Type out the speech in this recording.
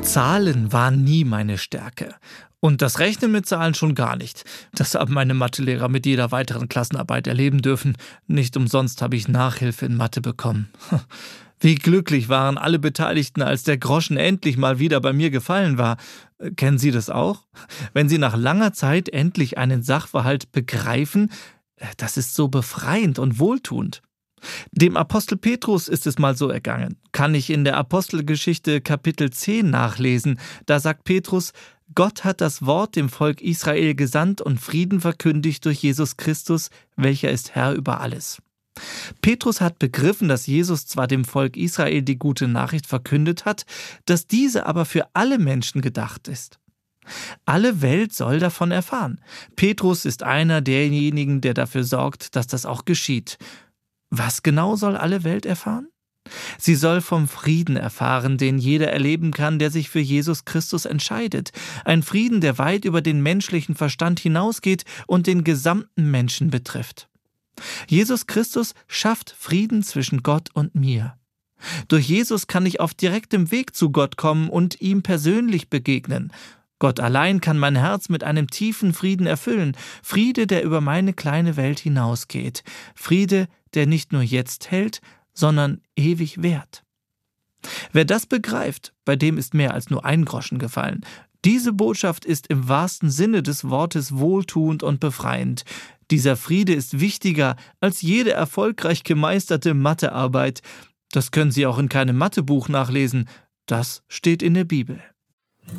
Zahlen waren nie meine Stärke. Und das Rechnen mit Zahlen schon gar nicht. Das haben meine Mathelehrer mit jeder weiteren Klassenarbeit erleben dürfen. Nicht umsonst habe ich Nachhilfe in Mathe bekommen. Wie glücklich waren alle Beteiligten, als der Groschen endlich mal wieder bei mir gefallen war. Kennen Sie das auch? Wenn Sie nach langer Zeit endlich einen Sachverhalt begreifen, das ist so befreiend und wohltuend. Dem Apostel Petrus ist es mal so ergangen. Kann ich in der Apostelgeschichte Kapitel 10 nachlesen. Da sagt Petrus: Gott hat das Wort dem Volk Israel gesandt und Frieden verkündigt durch Jesus Christus, welcher ist Herr über alles. Petrus hat begriffen, dass Jesus zwar dem Volk Israel die gute Nachricht verkündet hat, dass diese aber für alle Menschen gedacht ist. Alle Welt soll davon erfahren. Petrus ist einer derjenigen, der dafür sorgt, dass das auch geschieht. Was genau soll alle Welt erfahren? Sie soll vom Frieden erfahren, den jeder erleben kann, der sich für Jesus Christus entscheidet. Ein Frieden, der weit über den menschlichen Verstand hinausgeht und den gesamten Menschen betrifft. Jesus Christus schafft Frieden zwischen Gott und mir. Durch Jesus kann ich auf direktem Weg zu Gott kommen und ihm persönlich begegnen. Gott allein kann mein Herz mit einem tiefen Frieden erfüllen. Friede, der über meine kleine Welt hinausgeht. Friede, der nicht nur jetzt hält, sondern ewig währt. Wer das begreift, bei dem ist mehr als nur ein Groschen gefallen. Diese Botschaft ist im wahrsten Sinne des Wortes wohltuend und befreiend. Dieser Friede ist wichtiger als jede erfolgreich gemeisterte Mathearbeit. Das können Sie auch in keinem Mathebuch nachlesen. Das steht in der Bibel.